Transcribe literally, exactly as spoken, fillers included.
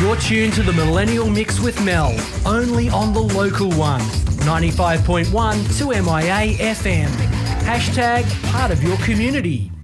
You're tuned to the Millennial Mix with Mel, only on the local one, ninety-five point one to M I A F M. Hashtag part of your community.